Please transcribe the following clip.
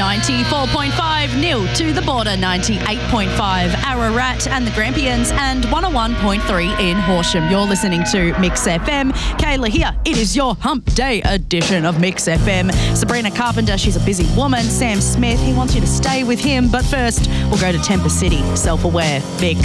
94.5 nil to the Border, 98.5 Ararat and the Grampians, and 101.3 in Horsham. You're listening to Mix FM. Kayla here. It is your hump day edition of Mix FM. Sabrina Carpenter, she's a busy woman. Sam Smith, he wants you to stay with him. But first, we'll go to Temper City. Self-Aware. Mix.